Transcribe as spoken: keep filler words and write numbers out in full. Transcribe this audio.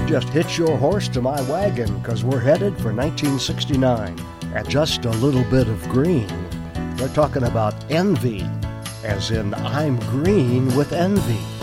just hitch your horse to my wagon, because we're headed for nineteen sixty-nine at just a little bit of green. They're talking about envy, as in I'm green with envy.